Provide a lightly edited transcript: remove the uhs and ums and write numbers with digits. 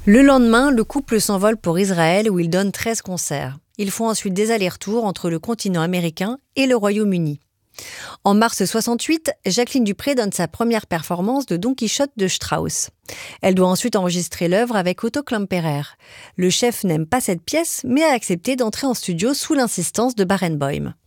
Le lendemain, le couple s'envole pour Israël où ils donnent 13 concerts. Ils font ensuite des allers-retours entre le continent américain et le Royaume-Uni. En mars 68, Jacqueline Dupré donne sa première performance de Don Quichotte de Strauss. Elle doit ensuite enregistrer l'œuvre avec Otto Klemperer. Le chef n'aime pas cette pièce, mais a accepté d'entrer en studio sous l'insistance de Barenboim.